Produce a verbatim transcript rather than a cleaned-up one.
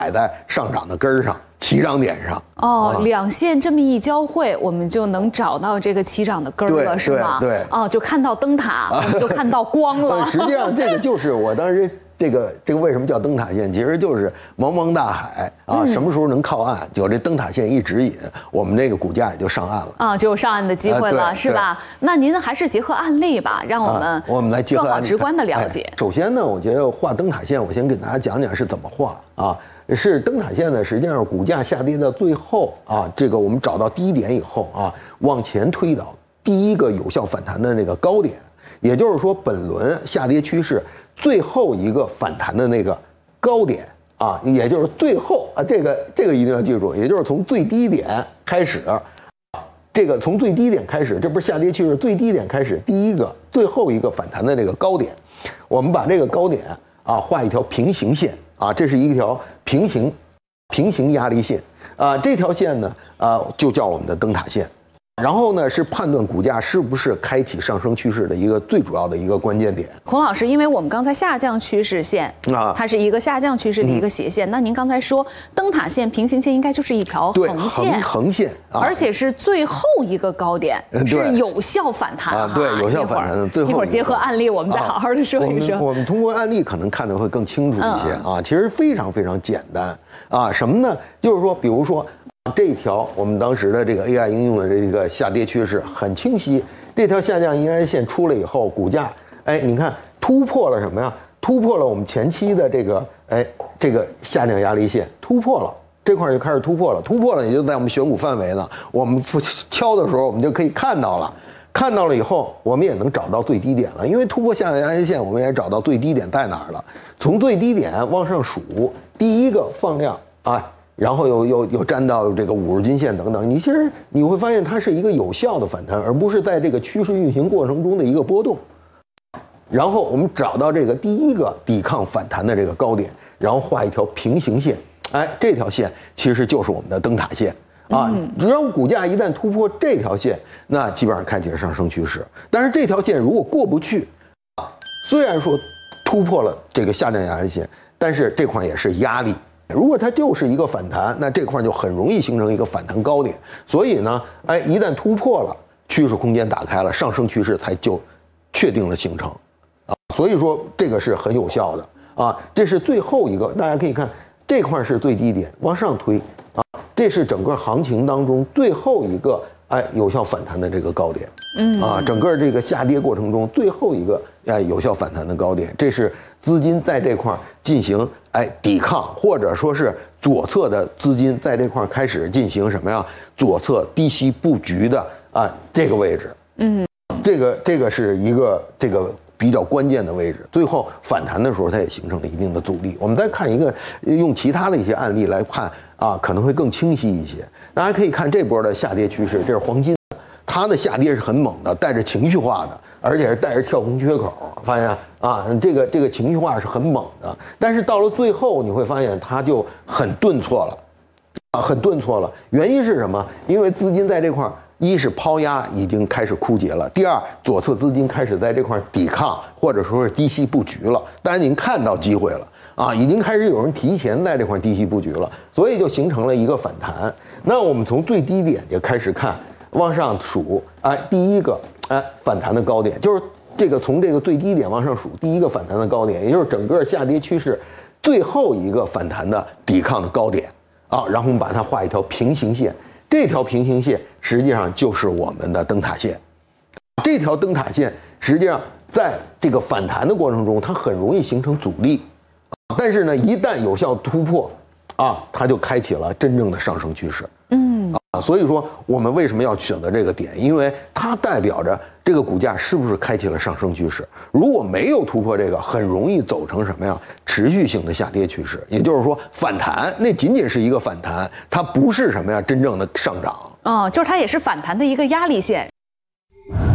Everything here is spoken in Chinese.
摆在上涨的根儿上。起涨点上哦，啊、两线这么一交汇，我们就能找到这个起涨的根儿了，是吗？ 对，对哦，就看到灯塔，我们就看到光了。 实际上，这个就是我当时这个这个为什么叫灯塔线，其实就是茫茫大海啊，嗯、什么时候能靠岸，有这灯塔线一指引，我们这个股价也就上岸了啊，就有上岸的机会了，呃、是吧？那您还是结合案例吧，让我们、啊、 我们来结合更好直观的了解、 哎。首先呢，我觉得画灯塔线，我先给大家讲讲是怎么画啊。是灯塔线呢，实际上股价下跌到最后啊，这个我们找到低点以后啊，往前推导第一个有效反弹的那个高点，也就是说本轮下跌趋势最后一个反弹的那个高点啊，也就是最后啊，这个这个一定要记住，也就是从最低点开始，这个从最低点开始，这不是下跌趋势最低点开始，第一个最后一个反弹的那个高点，我们把这个高点啊画一条平行线。啊，这是一条平行平行压力线啊，这条线呢，啊，就叫我们的灯塔线。然后呢，是判断股价是不是开启上升趋势的一个最主要的一个关键点。 孔老师，因为我们刚才下降趋势线啊，它是一个下降趋势的一个斜线。嗯、那您刚才说灯塔线、平行线应该就是一条横线， 横横线、啊， 而且是最后一个高点，是有效反弹啊，对，有效反弹的最后一会儿结合案例，我们再好好的说一说。 啊、我, 们我们通过案例可能看得会更清楚一些、嗯、啊，其实非常非常简单啊，什么呢？就是说，比如说。这一条我们当时的这个 A I 应用的这个下跌趋势很清晰，这条下降阴 I 线出来以后，股价哎，你看突破了什么呀？突破了我们前期的这个哎这个下降压力线，突破了这块就开始突破了，突破了也就在我们选股范围呢。我们敲的时候，我们就可以看到了，看到了以后，我们也能找到最低点了，因为突破下降压力线，我们也找到最低点在哪儿了。从最低点往上数，第一个放量啊。然后又又又沾到这个五日均线等等，你其实你会发现它是一个有效的反弹，而不是在这个趋势运行过程中的一个波动。然后我们找到这个第一个抵抗反弹的这个高点，然后画一条平行线，哎，这条线其实就是我们的灯塔线啊。只要股价一旦突破这条线，那基本上开启了上升趋势。但是这条线如果过不去啊，虽然说突破了这个下降压力线，但是这块也是压力。如果它就是一个反弹，那这块就很容易形成一个反弹高点。所以呢，哎，一旦突破了，趋势空间打开了，上升趋势才就确定了形成，啊，所以说这个是很有效的啊。这是最后一个，大家可以看这块是最低点，往上推啊，这是整个行情当中最后一个哎有效反弹的这个高点，嗯啊，整个这个下跌过程中最后一个哎有效反弹的高点，这是资金在这块进行哎抵抗，或者说是左侧的资金在这块开始进行什么呀？左侧低吸布局的啊这个位置，嗯，这个这个是一个这个比较关键的位置。最后反弹的时候，它也形成了一定的阻力。我们再看一个，用其他的一些案例来看啊，可能会更清晰一些。大家可以看这波的下跌趋势，这是黄金。它的下跌是很猛的，带着情绪化的，而且是带着跳空缺口。发现啊，这个这个情绪化是很猛的，但是到了最后你会发现它就很顿挫了，啊，很顿挫了。原因是什么？因为资金在这块儿，一是抛压已经开始枯竭了，第二，左侧资金开始在这块抵抗，或者说是低吸布局了。当然，您看到机会了啊，已经开始有人提前在这块低吸布局了，所以就形成了一个反弹。那我们从最低点就开始看。往上数，哎，第一个，哎，反弹的高点就是这个从这个最低点往上数，第一个反弹的高点，也就是整个下跌趋势最后一个反弹的抵抗的高点啊。然后我们把它画一条平行线，这条平行线实际上就是我们的灯塔线。这条灯塔线实际上在这个反弹的过程中，它很容易形成阻力，但是呢，一旦有效突破，啊，它就开启了真正的上升趋势。嗯。啊，所以说我们为什么要选择这个点？因为它代表着这个股价是不是开启了上升趋势。如果没有突破这个，很容易走成什么呀？持续性的下跌趋势。也就是说，反弹那仅仅是一个反弹，它不是什么呀真正的上涨。 嗯，就是它也是反弹的一个压力线。